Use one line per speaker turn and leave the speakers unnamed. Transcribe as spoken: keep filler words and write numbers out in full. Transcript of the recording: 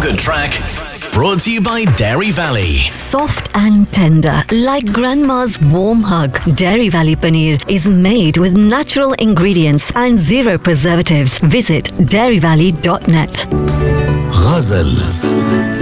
feel-good track brought to you by Dairy Valley.
Soft and tender, like grandma's warm hug. Dairy Valley Paneer is made with natural ingredients and zero preservatives. Visit dairy valley dot net.
Ghazal.